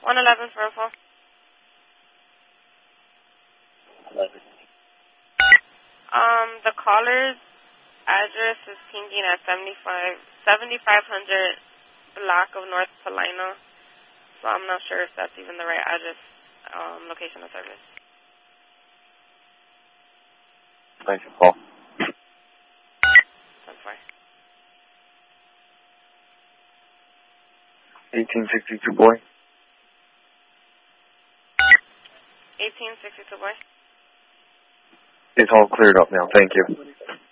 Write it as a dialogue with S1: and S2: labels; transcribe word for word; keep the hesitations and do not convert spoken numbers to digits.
S1: one eleven for info.
S2: eleven.
S1: Um, the caller's address is pinging at seventy-five, seventy-five hundred block of North Salina. So I'm not sure if that's even the right address, um, location of service.
S2: Thank you, Paul.
S1: That's fine.
S2: eighteen sixty-two, boy.
S1: eighteen sixty-two, boy.
S2: It's all cleared up now. Thank you.